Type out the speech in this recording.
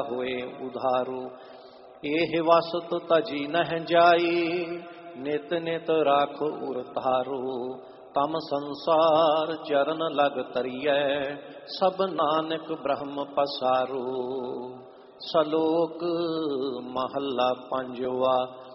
ਹੋਏ ਉਧਾਰੂ। ਇਹ ਵਸਤ ਤਜੀ ਨਹਿ ਜਾਈ, ਨਿਤ ਨਿਤ ਰਾਖ ਉਰ ਧਾਰੂ। ਤਮ ਸੰਸਾਰ ਚਰਨ ਲਗ ਤਰੀਐ, ਸਭ ਨਾਨਕ ਬ੍ਰਹਮ ਪਸਾਰੂ। ਸਲੋਕ ਮਹੱਲਾ ਪੰਜਵਾ।